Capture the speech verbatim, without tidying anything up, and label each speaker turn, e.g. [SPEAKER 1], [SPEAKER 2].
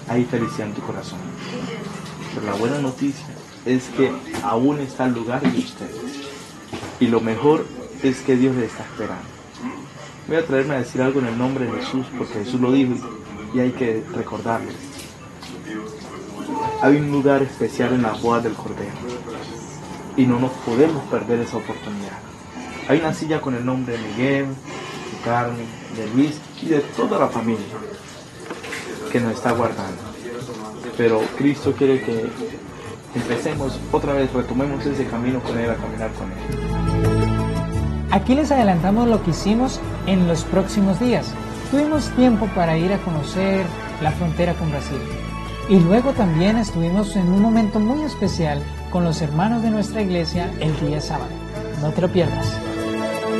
[SPEAKER 1] hay felicidad en tu corazón. Pero la buena noticia es que aún está el lugar de ustedes. Y lo mejor es que Dios les está esperando. Voy a traerme a decir algo en el nombre de Jesús, porque Jesús lo dijo y hay que recordarlo. Hay un lugar especial en la boda del Cordero y no nos podemos perder esa oportunidad. Hay una silla con el nombre de Miguel, de Carmen, de Luis y de toda la familia que nos está guardando. Pero Cristo quiere que empecemos otra vez, retomemos ese camino con Él, a caminar con Él.
[SPEAKER 2] Aquí les adelantamos lo que hicimos en los próximos días. Tuvimos tiempo para ir a conocer la frontera con Brasil. Y luego también estuvimos en un momento muy especial con los hermanos de nuestra iglesia el día sábado. No te lo pierdas.